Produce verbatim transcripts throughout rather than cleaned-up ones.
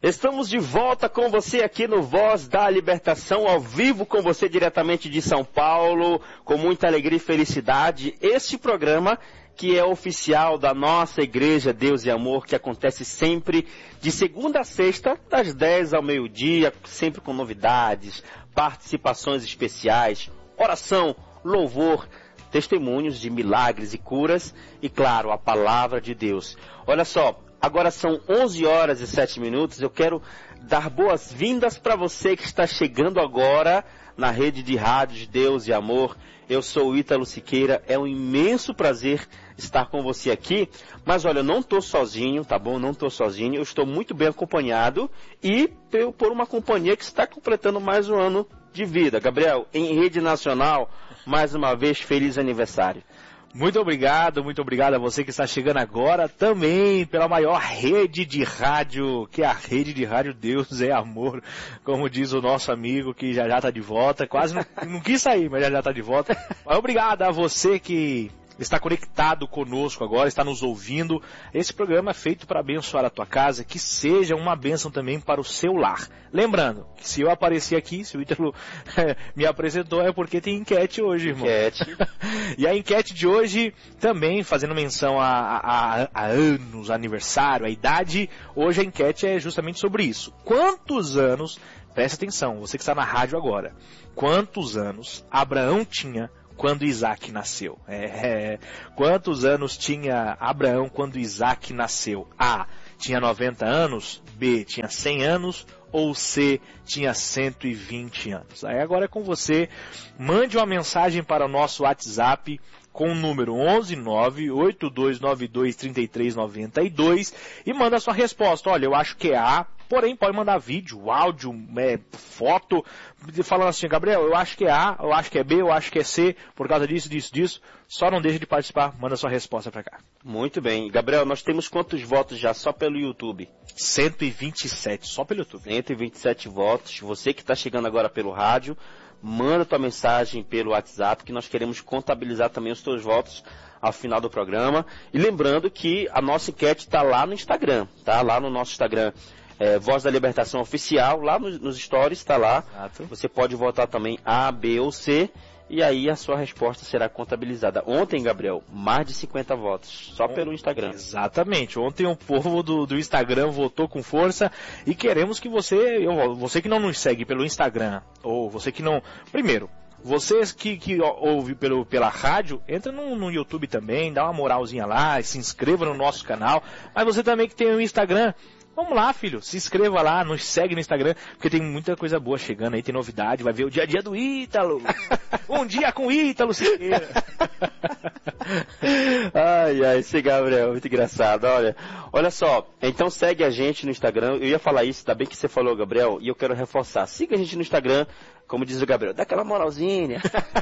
Estamos de volta com você aqui no Voz da Libertação, ao vivo com você diretamente de São Paulo, com muita alegria e felicidade. Este programa que é oficial da nossa Igreja Deus e Amor, que acontece sempre de segunda a sexta, das dez ao meio-dia, sempre com novidades, participações especiais, oração, louvor, testemunhos de milagres e curas e, claro, a palavra de Deus. Olha só, agora são onze horas e sete minutos, eu quero dar boas-vindas para você que está chegando agora na rede de rádio de Deus e Amor. Eu sou o Ítalo Siqueira, é um imenso prazer estar com você aqui, mas olha, eu não estou sozinho, tá bom? Não estou sozinho, eu estou muito bem acompanhado e por uma companhia que está completando mais um ano de vida. Gabriel, em rede nacional, mais uma vez, feliz aniversário. Muito obrigado, muito obrigado a você que está chegando agora também pela maior rede de rádio, que é a rede de rádio Deus é Amor, como diz o nosso amigo que já já está de volta, quase não, não quis sair, mas já já está de volta. Mas obrigado a você que está conectado conosco agora, está nos ouvindo. Esse programa é feito para abençoar a tua casa, que seja uma bênção também para o seu lar. Lembrando que se eu aparecer aqui, se o Ítalo me apresentou, é porque tem enquete hoje, irmão. Enquete. E a enquete de hoje, também fazendo menção a, a, a anos, aniversário, a idade, hoje a enquete é justamente sobre isso. Quantos anos, presta atenção, você que está na rádio agora, quantos anos Abraão tinha quando Isaac nasceu? É, é, quantos anos tinha Abraão quando Isaac nasceu? A, tinha noventa anos, B, tinha cem anos, ou C, tinha cento e vinte anos. Aí agora é com você, mande uma mensagem para o nosso WhatsApp com o número onze nove oito dois nove dois três três nove dois e manda a sua resposta. Olha, eu acho que é A, porém pode mandar vídeo, áudio, é, foto, falando assim, Gabriel, eu acho que é A, eu acho que é B, eu acho que é C, por causa disso, disso, disso. Só não deixe de participar, manda a sua resposta para cá. Muito bem. Gabriel, nós temos quantos votos já só pelo YouTube? cento e vinte e sete, só pelo YouTube. cento e vinte e sete votos. Você que está chegando agora pelo rádio, manda tua mensagem pelo WhatsApp, que nós queremos contabilizar também os teus votos ao final do programa. E lembrando que a nossa enquete está lá no Instagram, tá? Lá no nosso Instagram, é, Voz da Libertação Oficial, lá nos, nos stories está lá. Exato. Você pode votar também A, B ou C, e aí a sua resposta será contabilizada. Ontem, Gabriel, mais de cinquenta votos, só pelo Instagram. Exatamente. Ontem o povo do, do Instagram votou com força e queremos que você, eu, você que não nos segue pelo Instagram, ou você que não... Primeiro, vocês que, que ouve pelo, pela rádio, entra no, no YouTube também, dá uma moralzinha lá, se inscreva no nosso canal. Mas você também que tem o Instagram, vamos lá, filho, se inscreva lá, nos segue no Instagram, porque tem muita coisa boa chegando aí, tem novidade, vai ver o dia a dia do Ítalo. Um dia com o Ítalo Siqueira. Ai, ai, esse Gabriel, muito engraçado, olha. Olha só, então segue a gente no Instagram, eu ia falar isso, ainda bem que você falou, Gabriel, e eu quero reforçar. Siga a gente no Instagram, como diz o Gabriel, dá aquela moralzinha.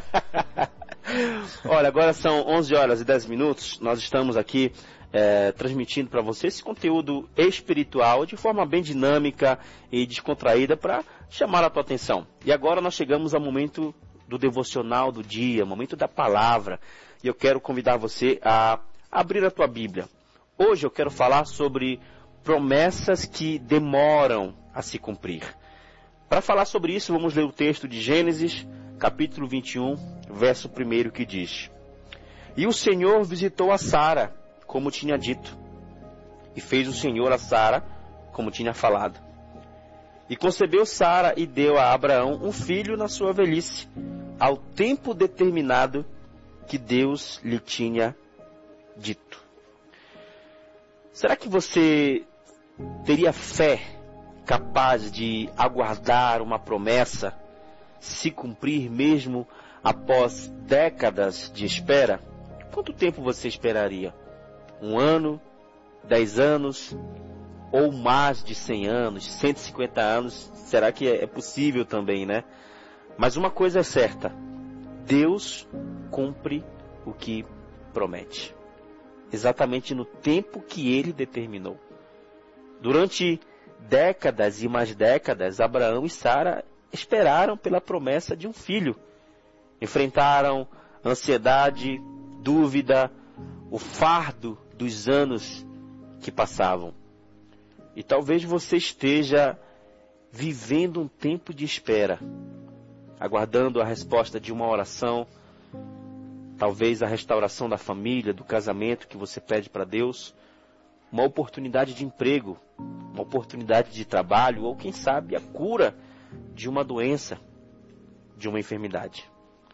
Olha, agora são onze horas e dez minutos, nós estamos aqui É, transmitindo para você esse conteúdo espiritual de forma bem dinâmica e descontraída para chamar a tua atenção. E agora nós chegamos ao momento do devocional do dia, momento da palavra. E eu quero convidar você a abrir a tua Bíblia. Hoje eu quero falar sobre promessas que demoram a se cumprir. Para falar sobre isso, vamos ler o texto de Gênesis, capítulo vinte e um, verso primeiro, que diz: E o Senhor visitou a Sara, como tinha dito, e fez o Senhor a Sara, como tinha falado. E concebeu Sara e deu a Abraão um filho na sua velhice, ao tempo determinado que Deus lhe tinha dito. Será que você teria fé capaz de aguardar uma promessa se cumprir mesmo após décadas de espera? Quanto tempo você esperaria? Um ano, dez anos, ou mais de cem anos, cento e cinquenta anos, será que é possível também, né? Mas uma coisa é certa, Deus cumpre o que promete, exatamente no tempo que Ele determinou. Durante décadas e mais décadas, Abraão e Sara esperaram pela promessa de um filho, enfrentaram ansiedade, dúvida, o fardo dos anos que passavam. E talvez você esteja vivendo um tempo de espera, aguardando a resposta de uma oração, talvez a restauração da família, do casamento que você pede para Deus, uma oportunidade de emprego, uma oportunidade de trabalho, ou quem sabe a cura de uma doença, de uma enfermidade.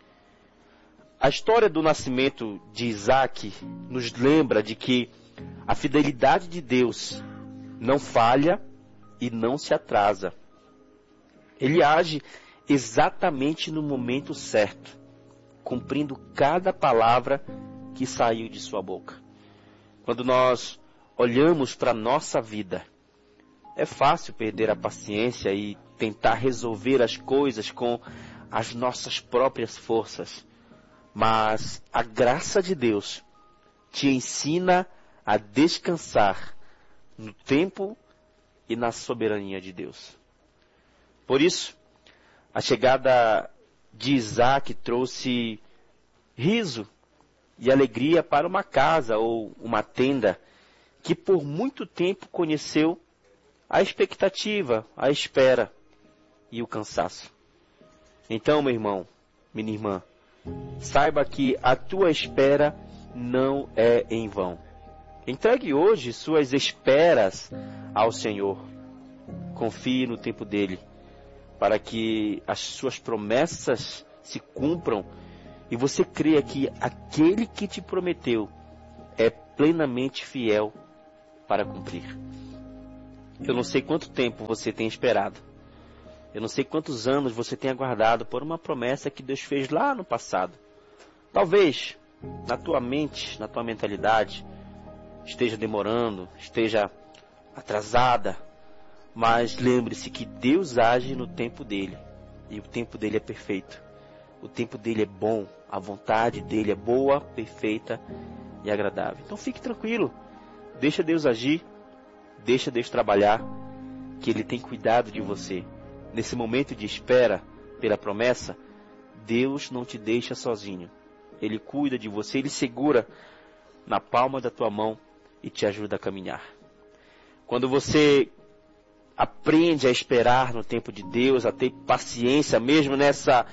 A história do nascimento de Isaac nos lembra de que a fidelidade de Deus não falha e não se atrasa. Ele age exatamente no momento certo, cumprindo cada palavra que saiu de sua boca. Quando nós olhamos para a nossa vida, é fácil perder a paciência e tentar resolver as coisas com as nossas próprias forças. Mas a graça de Deus te ensina a descansar no tempo e na soberania de Deus. Por isso, a chegada de Isaac trouxe riso e alegria para uma casa ou uma tenda que por muito tempo conheceu a expectativa, a espera e o cansaço. Então, meu irmão, minha irmã, saiba que a tua espera não é em vão. Entregue hoje suas esperas ao Senhor. Confie no tempo dele, para que as suas promessas se cumpram e você creia que aquele que te prometeu é plenamente fiel para cumprir. Eu não sei quanto tempo você tem esperado. Eu não sei quantos anos você tem aguardado por uma promessa que Deus fez lá no passado. Talvez, na tua mente, na tua mentalidade, esteja demorando, esteja atrasada. Mas lembre-se que Deus age no tempo dele. E o tempo dele é perfeito. O tempo dele é bom. A vontade dele é boa, perfeita e agradável. Então fique tranquilo. Deixa Deus agir. Deixa Deus trabalhar. Que Ele tem cuidado de você. Nesse momento de espera pela promessa, Deus não te deixa sozinho. Ele cuida de você. Ele segura na palma da tua mão e te ajuda a caminhar. Quando você aprende a esperar no tempo de Deus, a ter paciência, mesmo nessa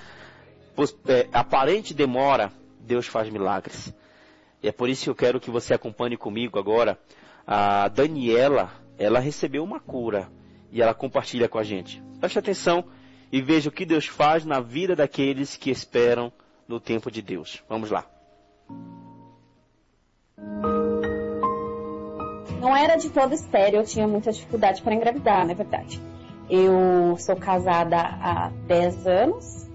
é, aparente demora, Deus faz milagres. E é por isso que eu quero que você acompanhe comigo agora. A Daniela, ela recebeu uma cura e ela compartilha com a gente. Preste atenção e veja o que Deus faz na vida daqueles que esperam no tempo de Deus. Vamos lá. Não era de todo estéril, eu tinha muita dificuldade para engravidar, na verdade. Eu sou casada há dez anos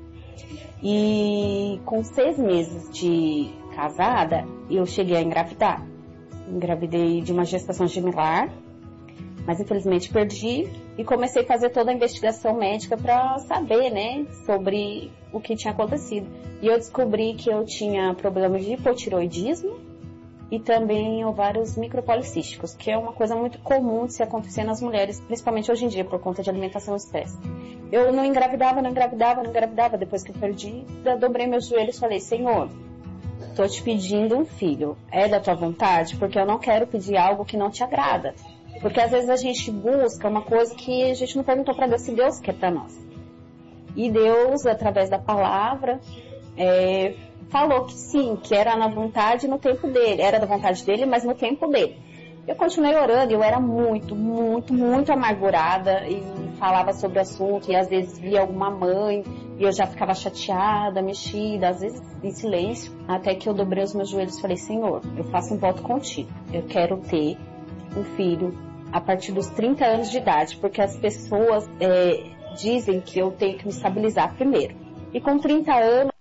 e com seis meses de casada, eu cheguei a engravidar. Engravidei de uma gestação gemelar, mas infelizmente perdi e comecei a fazer toda a investigação médica para saber, né, sobre o que tinha acontecido. E eu descobri que eu tinha problema de hipotiroidismo e também ovários micropolicísticos, que é uma coisa muito comum de se acontecer nas mulheres, principalmente hoje em dia, por conta de alimentação e estresse. Eu não engravidava, não engravidava, não engravidava. Depois que eu perdi, eu dobrei meus joelhos e falei: Senhor, estou te pedindo um filho. É da tua vontade? Porque eu não quero pedir algo que não te agrada. Porque às vezes a gente busca uma coisa que a gente não perguntou para Deus se Deus quer para nós. E Deus, através da palavra, é, falou que sim, que era na vontade e no tempo dele. Era da vontade dele, mas no tempo dele. Eu continuei orando, eu era muito, muito, muito amargurada e falava sobre o assunto, e às vezes via alguma mãe e eu já ficava chateada, mexida, às vezes em silêncio, até que eu dobrei os meus joelhos e falei: Senhor, eu faço um voto contigo, eu quero ter um filho a partir dos trinta anos de idade, porque as pessoas é, dizem que eu tenho que me estabilizar primeiro. E com trinta anos